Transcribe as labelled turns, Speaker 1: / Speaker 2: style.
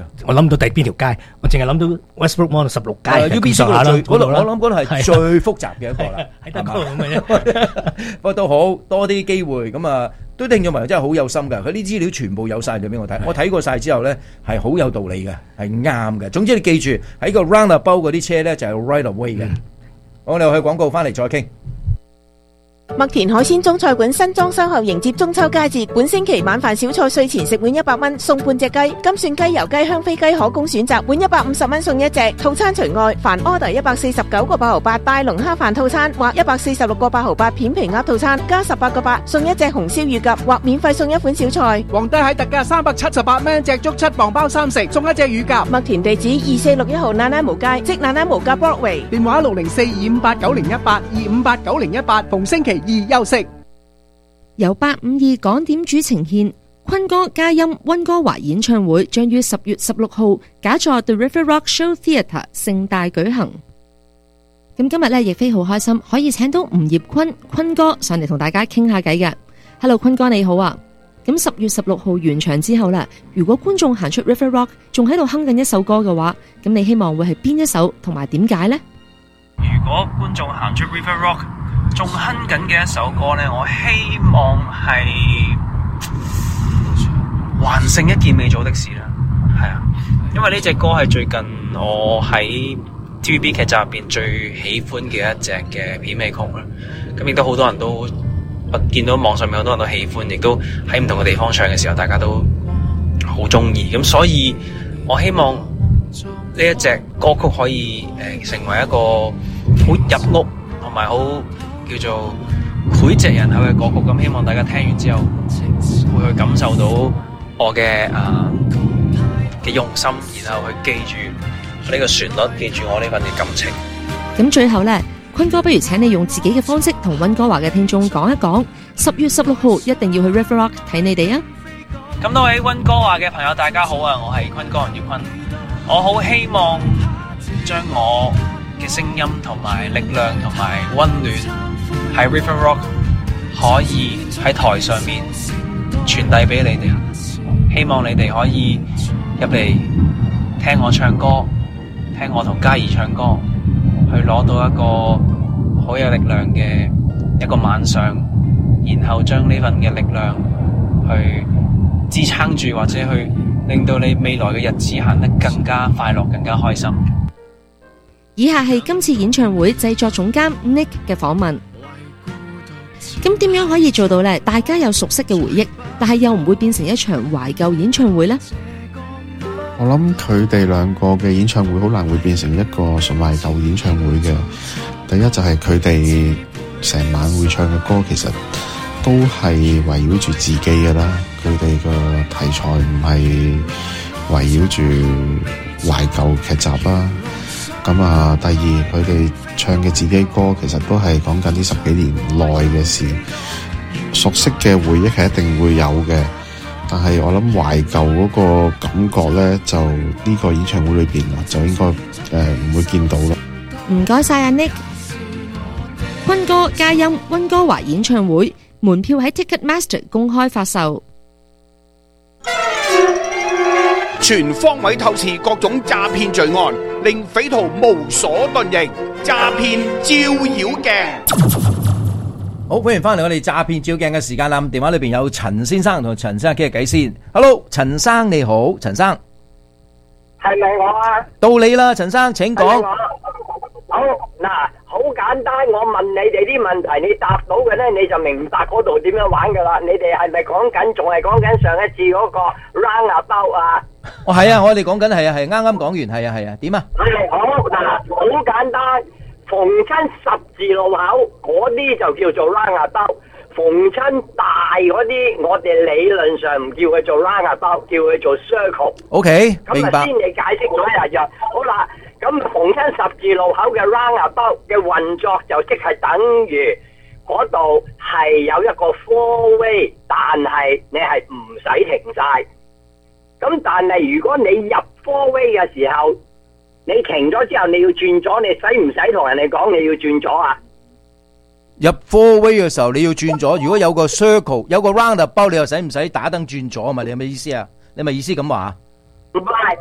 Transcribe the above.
Speaker 1: 我諗到第邊條街，我淨係諗到 Westbrook Mall 16街
Speaker 2: UBC 嗰度，我諗嗰度係最複雜嘅一個啦，
Speaker 1: 喺得嗰度咁嘅啫。
Speaker 2: 不過都好多啲機會咁啊，都聽咗朋友真係好有心㗎。佢啲資料全部有晒咗俾我睇，我睇過晒之後咧係好有道理嘅，係啱嘅。總之你記住喺個 roundabout 嗰啲車咧就係 right of way 嘅。我哋去廣告翻嚟再傾。
Speaker 3: 麥田海鮮中菜館新裝修後迎接中秋佳節，本星期晚飯小菜稅前食碗100蚊，送半隻雞，金蒜雞、油雞、香飛雞可供選擇，碗150蚊送一隻。套餐除外，凡 order 149個8毫8大龍蝦飯套餐或146個8毫8片皮鴨套餐，加18個8送一隻紅燒乳鴿，或免費送一款小菜。
Speaker 4: 皇帝蟹特價378蚊，隻足7磅包3食，送一隻乳鴿。
Speaker 3: 麥田地址2461號那拉無街，即那拉無街 Broadway。
Speaker 4: 電話604-258-9018，258-9018，逢星期2休息。
Speaker 5: 由852港點主呈獻坤哥嘉音溫哥華演唱會，將於10月16號假座 The River Rock Show Theatre 盛大舉行。咁今日咧亦非好開心，可以請到吳業坤哥上嚟同大家傾下偈嘅。Hello， 坤哥你好啊！咁10月16號完場之後啦，如果觀眾行出 River Rock 仲喺度哼緊一首歌嘅話，咁你希望會係邊一首同埋點解呢？
Speaker 6: 如果觀眾行出 River Rock仲哼緊嘅一首歌呢，我希望係還剩一件未做的事啦。係啊，因為呢隻歌係最近我喺 TVB 劇集入邊最喜歡嘅一隻嘅片尾曲啦。咁亦都好多人都我見到網上面好多人都喜歡，亦都喺唔同嘅地方唱嘅時候，大家都好中意。咁所以我希望呢一隻歌曲可以成為一個好入屋同埋好叫做膾炙人口嘅歌曲。咁希望大家聽完之後會去感受到我嘅用心，然後去記住呢個旋律，記住我呢份嘅感情。
Speaker 5: 咁最後呢，坤哥不如請你用自己嘅方式同溫哥華嘅聽眾講一講，10月16號一定要去 River Rock 睇你哋啊！
Speaker 6: 咁多位溫哥華嘅朋友大家好啊，我係坤哥吳業坤。我好希望將我嘅聲音同埋力量同埋溫暖喺 River Rock 可以喺台上面傳遞俾你哋，希望你哋可以入嚟聽我唱歌，聽我同嘉怡唱歌，去攞到一個好有力量嘅一個晚上，然後將呢份嘅力量去支撐住，或者去令到你未來嘅日子行得更加快樂，更加開心。
Speaker 5: 以下係今次演唱會製作總監 Nick 嘅訪問。咁點樣可以做到呢？大家有熟悉嘅回憶，但係又唔會變成一場懷舊演唱會呢？
Speaker 7: 我諗佢哋兩個嘅演唱會好難會變成一個純懷舊演唱會嘅。第一就係佢哋成晚會唱嘅歌，其實都係圍繞住自己嘅啦。佢哋嘅題材唔係圍繞住懷舊劇集啦。咁啊，第二佢哋唱嘅自己歌，其實都係講緊呢10幾年內嘅事。熟悉嘅回憶係一定會有嘅，但係我諗懷舊嗰個感覺咧，就呢個演唱會裏邊就應該唔會見到啦。
Speaker 5: 唔該晒阿 Nick。坤哥嘉音溫哥華演唱會門票喺 Ticketmaster 公開發售。
Speaker 8: 全方位透視各種詐騙罪案，令匪徒無所遁形。詐騙照妖鏡。
Speaker 2: 好，歡迎翻嚟我哋詐騙照鏡嘅時間啦。電話裏邊有陳先生同陳先生傾下偈先。Hello， 陳生你好，陳生
Speaker 9: 係咪我啊？
Speaker 2: 到你啦，陳生請講。
Speaker 9: 好嗱，好簡單，我問你哋啲問題，你答到嘅咧，你就明白嗰度點樣玩噶啦。你哋係咪講緊，仲係講緊上一次嗰個 roundabout 啊？
Speaker 2: 哦，係啊，我哋講緊係啊，係啱啱講完，係啊，係啊，點啊？
Speaker 9: 係好嗱，好簡單，逢親十字路口嗰啲就叫做 roundabout，逢親大嗰啲，我哋理論上唔叫佢做 roundabout，叫佢做 circle。OK， 明白。咁啊，先你解釋咗一日。好啦。咁逢親十字路口嘅 roundabout 嘅運作就即係等於嗰度係有一個 four way， 但係你係唔使停晒。咁但係如果你入 four way 嘅時候，你停咗之後你要轉左，你使唔使同人哋講你要轉左啊？
Speaker 2: 入 four way 嘅時候你要轉左，如果有個 circle 有個 roundabout， 你又使唔使打燈轉左啊嘛？你有咩意思啊？你咪意思咁話？
Speaker 9: 唔係。